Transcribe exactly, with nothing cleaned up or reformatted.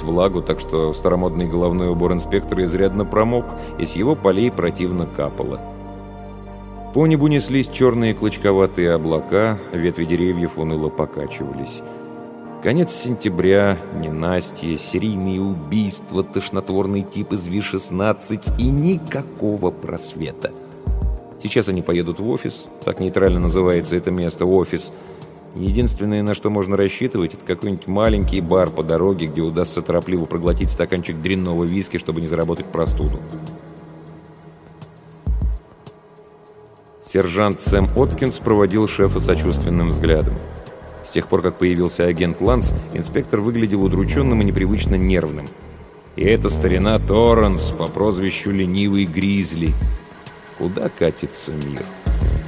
влагу, так что старомодный головной убор инспектора изрядно промок, и с его полей противно капало. По небу неслись черные клочковатые облака, ветви деревьев уныло покачивались. Конец сентября, ненастье, серийные убийства, тошнотворный тип из Ви шестнадцать и никакого просвета. Сейчас они поедут в офис, так нейтрально называется это место, офис. Единственное, на что можно рассчитывать, это какой-нибудь маленький бар по дороге, где удастся торопливо проглотить стаканчик дрянного виски, чтобы не заработать простуду. Сержант Сэм Откинс проводил шефа сочувственным взглядом. С тех пор, как появился агент Ланс, инспектор выглядел удрученным и непривычно нервным. И это старина Торренс по прозвищу Ленивый Гризли. Куда катится мир?